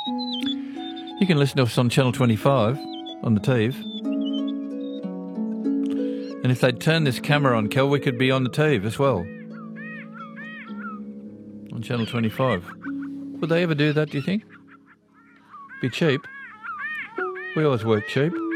You can listen to us on Channel 25 on the TEV. And if they'd turn this camera on, Kel, we could be on the TEV as well. On Channel 25. Would they ever do that, do you think? Be cheap. We always work cheap.